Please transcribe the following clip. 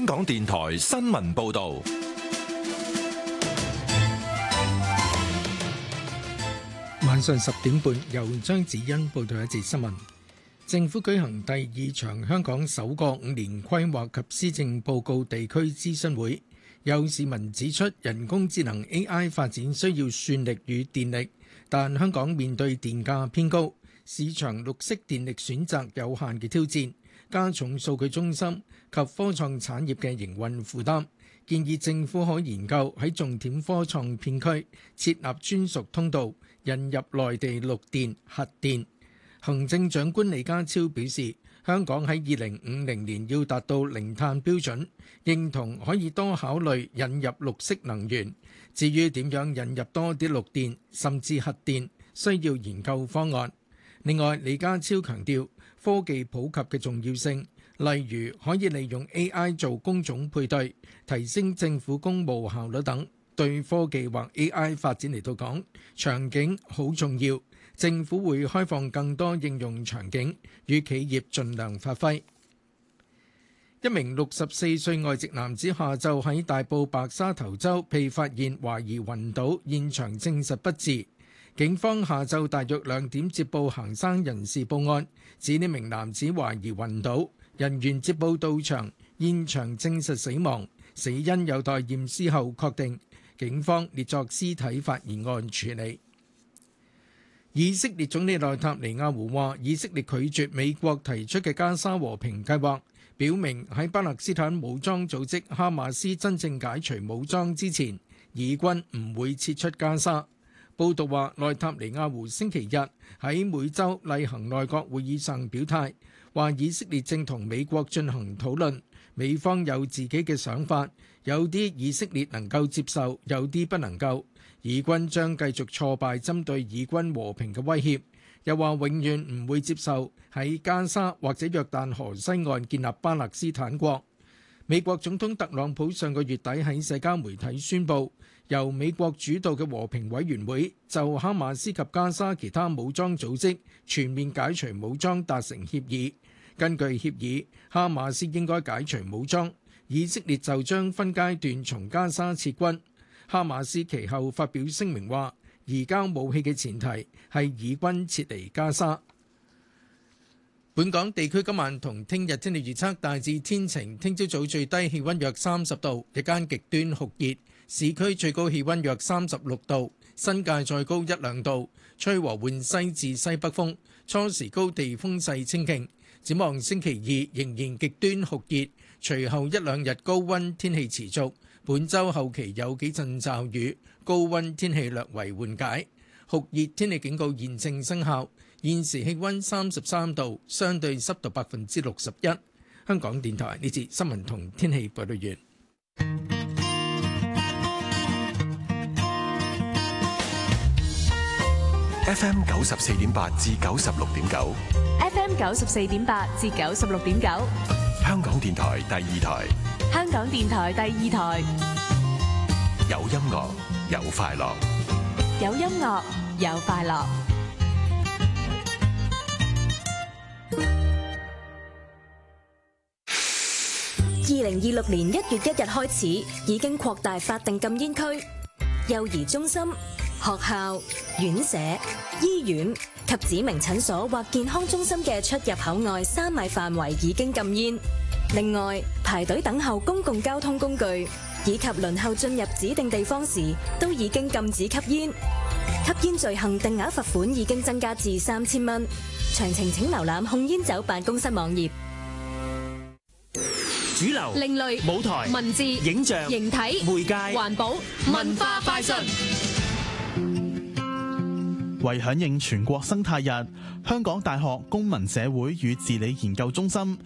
香港電台新聞報道。 晚上10點半，由張子欣報道一節新聞。政府舉行第2場香港首個5年規劃及施政報告地區諮詢會，有市民指出，人工智能 AI 發展需要算力與電力，但香港面對電價偏高、市場綠色電力選擇有限嘅挑戰，加重數據中心及科創產業嘅營運負擔，建議政府可研究喺重點科創片區設立專屬通道，引入內地綠電、核電。行政長官李家超表示，香港喺2050年要達到零碳標準，認同可以多考慮引入綠色能源。至於點樣引入多啲綠電，甚至核電，需要研究方案。另外，李家超強調科技普及嘅重要性，例如可以利用 AI 做工種配對，提升政府公務效率等。對科技或 AI 發展嚟到講，場景好重要，政府會開放更多應用場景，與企業盡量發揮。一名64歲外籍男子下晝喺大埔白沙頭洲被發現懷疑暈倒，現場證實不治。警方下晝大約2點接報行山人士報案，指呢名男子懷疑暈倒，人員接報到場，現場證實死亡，死因有待驗屍後確定。警方列作屍體發現案處理。以色列總理內塔尼亞胡話，以色列拒絕美國提出嘅加沙和平計劃，表明喺巴勒斯坦武裝組織哈馬斯真正解除武裝之前，以軍唔會撤出加沙。報道話，內塔尼亞胡星期日喺每週例行內閣會議上表態，話以色列正同美國進行討論，美方有自己嘅想法，有啲以色列能夠接受，有啲不能夠。以軍將繼續挫敗針對以軍和平嘅威脅，又話永遠唔會接受喺加沙或者約旦河西岸建立巴勒斯坦國。美國總統特朗普上個月底喺社交媒體宣布，由美國主導嘅和平委員會就哈馬斯及加沙其他武裝組織全面解除武裝達成協議。根據協議，哈馬斯應該解除武裝，以色列就將分階段從加沙撤軍。哈馬斯其後發表聲明話，移交武器嘅前提係以軍撤離加沙。本港地區今晚同聽日天氣預測大致天晴，聽朝早最低氣溫約30度，日間極端酷熱，市區最高氣溫約36度，新界再高1-2度，吹和緩西至西北風，初時高地風勢清勁。展望星期2仍然極端酷熱，隨後1-2日高溫天氣持續。本週後期有幾陣驟雨，高溫天氣略為緩解，酷熱天氣警告現正生效。現時氣溫33度，相對濕度61%。香港電台呢節新聞同天氣報道完。 FM 94.8至96.9 FM 94.8至96.9， 香港電台第2台。 香港電台第2台， 有音樂，有快樂， 有音樂，有快樂。 2026年1月1日開始，已經擴大法定禁煙區，幼兒中心、學校、院舍、醫院及指明診所或健康中心嘅出入口外3米範圍已經禁煙。另外，排隊等候公共交通工具以及輪候進入指定地方時，都已經禁止吸煙。吸煙罪行定額罰款已經增加至3000蚊。詳情請瀏覽控煙酒辦公室網頁。 主流、 另類、 舞台、 文字、 影像、 形體、 媒介、 環保、文化快訊。 為響應全國生態日，香港大學公民社會與治理研究中心